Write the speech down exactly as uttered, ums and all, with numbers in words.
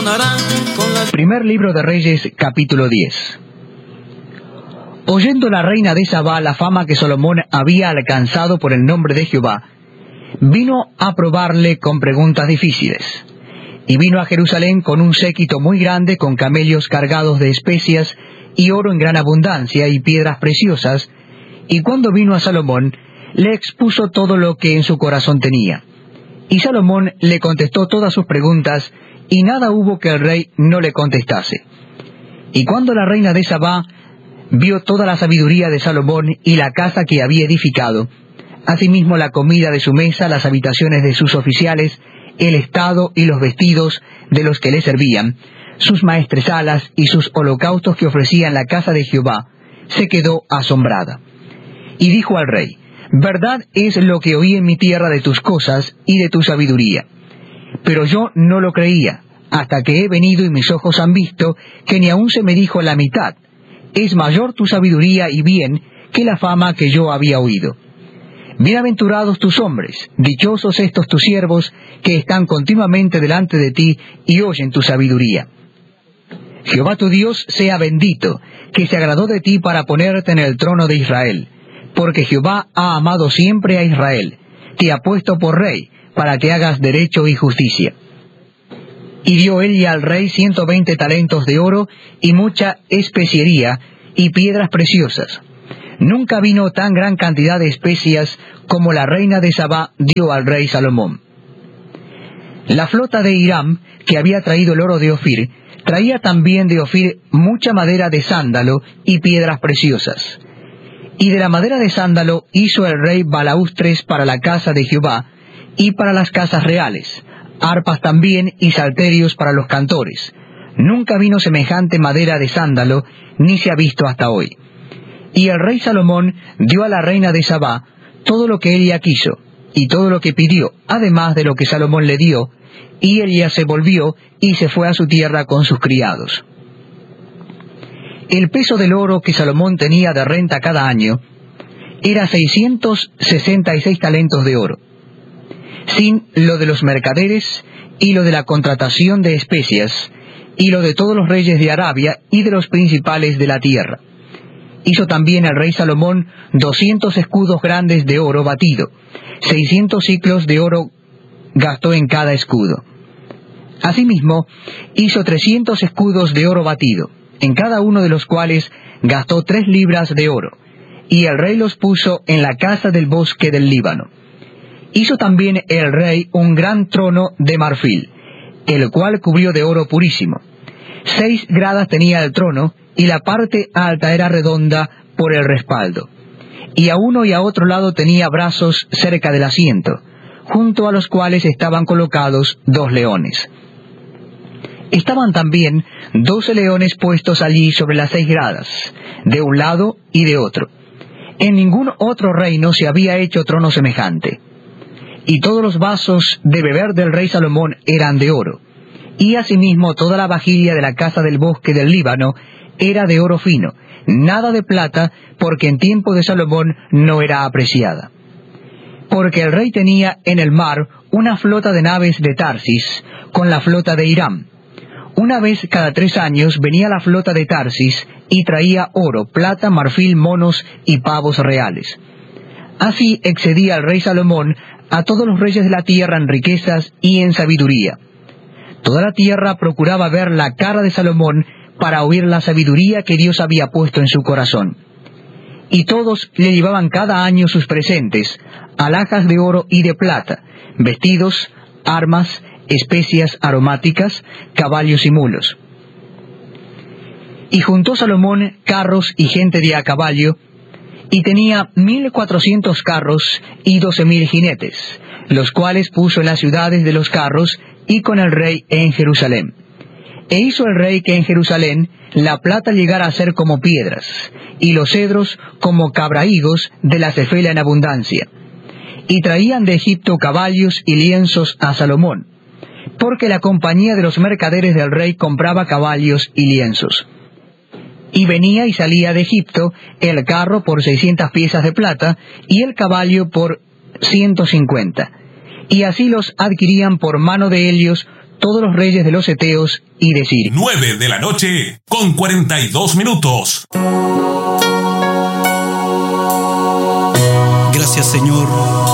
sonarán con la... Primer libro de Reyes, capítulo diez. Oyendo la reina de Sabá la fama que Salomón había alcanzado por el nombre de Jehová, vino a probarle con preguntas difíciles. Y vino a Jerusalén con un séquito muy grande, con camellos cargados de especias, y oro en gran abundancia, y piedras preciosas, y cuando vino a Salomón, le expuso todo lo que en su corazón tenía. Y Salomón le contestó todas sus preguntas, y nada hubo que el rey no le contestase. Y cuando la reina de Sabá vio toda la sabiduría de Salomón y la casa que había edificado, asimismo la comida de su mesa, las habitaciones de sus oficiales, el estado y los vestidos de los que le servían, sus maestresalas y sus holocaustos que ofrecía en la casa de Jehová, se quedó asombrada. Y dijo al rey: verdad es lo que oí en mi tierra de tus cosas y de tu sabiduría. Pero yo no lo creía, hasta que he venido y mis ojos han visto que ni aun se me dijo la mitad. Es mayor tu sabiduría y bien que la fama que yo había oído. Bienaventurados tus hombres, dichosos estos tus siervos, que están continuamente delante de ti y oyen tu sabiduría. Jehová tu Dios sea bendito, que se agradó de ti para ponerte en el trono de Israel, porque Jehová ha amado siempre a Israel, te ha puesto por rey, para que hagas derecho y justicia. Y dio ella al rey ciento veinte talentos de oro, y mucha especiería, y piedras preciosas. Nunca vino tan gran cantidad de especias como la reina de Sabá dio al rey Salomón. La flota de Hiram, que había traído el oro de Ofir, traía también de Ofir mucha madera de sándalo y piedras preciosas. Y de la madera de sándalo hizo el rey balaustres para la casa de Jehová y para las casas reales, arpas también y salterios para los cantores. Nunca vino semejante madera de sándalo, ni se ha visto hasta hoy. Y el rey Salomón dio a la reina de Sabá todo lo que ella quiso, y todo lo que pidió, además de lo que Salomón le dio, y ella se volvió y se fue a su tierra con sus criados. El peso del oro que Salomón tenía de renta cada año era seiscientos sesenta y seis talentos de oro, sin lo de los mercaderes, y lo de la contratación de especias, y lo de todos los reyes de Arabia y de los principales de la tierra. Hizo también el rey Salomón doscientos escudos grandes de oro batido, seiscientos siclos de oro gastó en cada escudo. Asimismo, hizo trescientos escudos de oro batido, en cada uno de los cuales gastó tres libras de oro, y el rey los puso en la casa del bosque del Líbano. Hizo también el rey un gran trono de marfil, el cual cubrió de oro purísimo. Seis gradas tenía el trono, y la parte alta era redonda por el respaldo. Y a uno y a otro lado tenía brazos cerca del asiento, junto a los cuales estaban colocados dos leones. Estaban también doce leones puestos allí sobre las seis gradas, de un lado y de otro. En ningún otro reino se había hecho trono semejante. Y todos los vasos de beber del rey Salomón eran de oro, y asimismo toda la vajilla de la casa del bosque del Líbano era de oro fino, nada de plata, porque en tiempo de Salomón no era apreciada. Porque el rey tenía en el mar una flota de naves de Tarsis, con la flota de Hiram. Una vez cada tres años venía la flota de Tarsis, y traía oro, plata, marfil, monos y pavos reales. Así excedía el rey Salomón a todos los reyes de la tierra en riquezas y en sabiduría. Toda la tierra procuraba ver la cara de Salomón, para oír la sabiduría que Dios había puesto en su corazón. Y todos le llevaban cada año sus presentes, alhajas de oro y de plata, vestidos, armas, especias aromáticas, caballos y mulos. Y juntó Salomón carros y gente de a caballo, y tenía mil cuatrocientos carros y doce mil jinetes, los cuales puso en las ciudades de los carros y con el rey en Jerusalén. E hizo el rey que en Jerusalén la plata llegara a ser como piedras, y los cedros como cabrahigos de la cefela en abundancia. Y traían de Egipto caballos y lienzos a Salomón, porque la compañía de los mercaderes del rey compraba caballos y lienzos. Y venía y salía de Egipto el carro por seiscientas piezas de plata, y el caballo por ciento cincuenta. Y así los adquirían por mano de ellos todos los reyes de los heteos y decir: nueve de la noche con cuarenta y dos minutos. Gracias, Señor,